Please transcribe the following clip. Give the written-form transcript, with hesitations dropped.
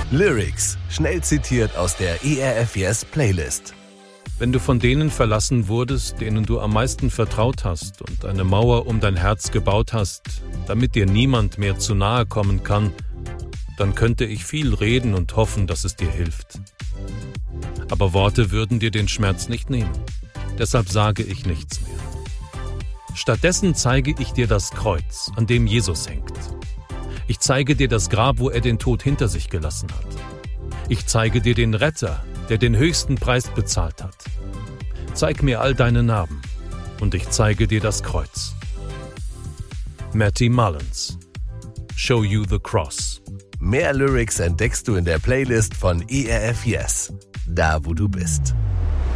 Lyrics, schnell zitiert aus der ERF Yes Playlist. Wenn du von denen verlassen wurdest, denen du am meisten vertraut hast und eine Mauer um dein Herz gebaut hast, damit dir niemand mehr zu nahe kommen kann, dann könnte ich viel reden und hoffen, dass es dir hilft. Aber Worte würden dir den Schmerz nicht nehmen. Deshalb sage ich nichts mehr. Stattdessen zeige ich dir das Kreuz, an dem Jesus hängt. Ich zeige dir das Grab, wo er den Tod hinter sich gelassen hat. Ich zeige dir den Retter, der den höchsten Preis bezahlt hat. Zeig mir all deine Narben und ich zeige dir das Kreuz. Matty Mullins. Show you the cross. Mehr Lyrics entdeckst du in der Playlist von ERF Yes, da wo du bist.